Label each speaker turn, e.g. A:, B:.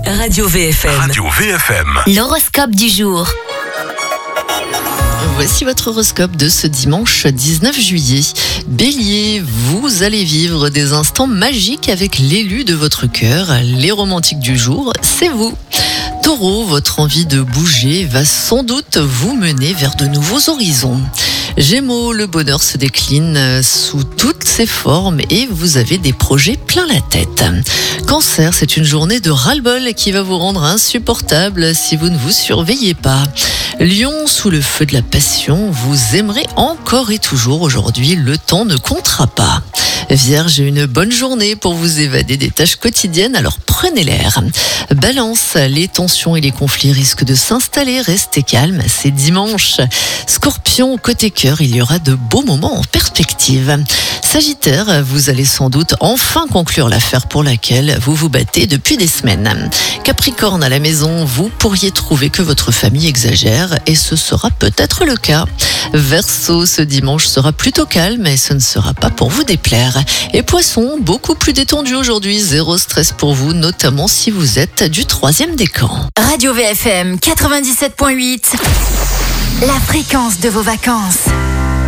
A: Radio VFM.
B: Radio VFM.
C: L'horoscope du jour.
D: Voici votre horoscope de ce dimanche 19 juillet. Bélier, vous allez vivre des instants magiques avec l'élu de votre cœur. Les romantiques du jour, c'est vous. Taureau, votre envie de bouger va sans doute vous mener vers de nouveaux horizons. Gémeaux, le bonheur se décline sous toutes ses formes et vous avez des projets plein la tête. Cancer, c'est une journée de ras-le-bol qui va vous rendre insupportable si vous ne vous surveillez pas. Lion, sous le feu de la passion, vous aimerez encore et toujours aujourd'hui, le temps ne comptera pas. Vierge, une bonne journée pour vous évader des tâches quotidiennes, alors prenez l'air. Balance, les tensions et les conflits risquent de s'installer, restez calme, c'est dimanche. Scorpion, côté cœur, il y aura de beaux moments en perspective. Sagittaire, vous allez sans doute enfin conclure l'affaire pour laquelle vous vous battez depuis des semaines. Capricorne, à la maison, vous pourriez trouver que votre famille exagère et ce sera peut-être le cas. Verseau, ce dimanche sera plutôt calme et ce ne sera pas pour vous déplaire. Et Poisson, beaucoup plus détendu aujourd'hui, zéro stress pour vous, notamment si vous êtes du troisième décan.
C: Radio VFM 97.8. La fréquence de vos vacances.